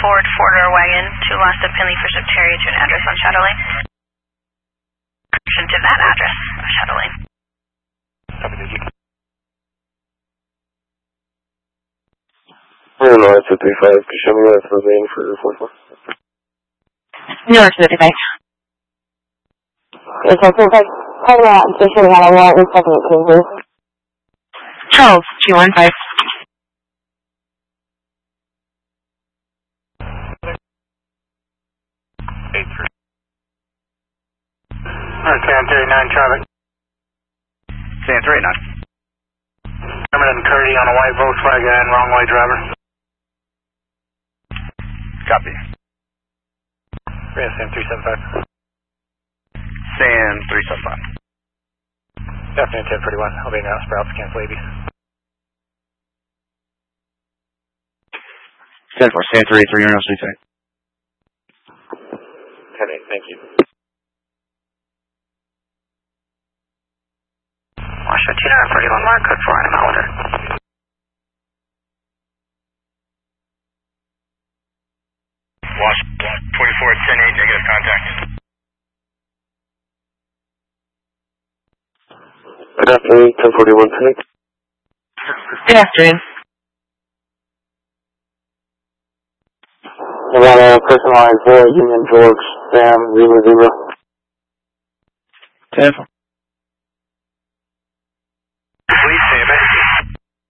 Ford four-door wagon to Lost of Penley for Secretary to an address on Shadow Lane. To that address of Shadow Lane. North 55, can you show me what's the name for 44? North 55. Yes, I think I called out and just had a lot in second please. Charles, 215. San 39 Charlie. San 39. Permanent Curdy on a white Volkswagen, wrong way driver. Copy. San 375. San 375. Afternoon 1041. I'll be in house, Sprouts, cancel ABs. 10-4, San 383, you're on Street 10-8, thank you. Washington 241 Mark, code 4 on a order. Washington 24 at 10-8, negative contact. Good afternoon, 1041 10-8. Good afternoon. Nevada, personalized boy, Union George, Sam, 0-0. 10-4.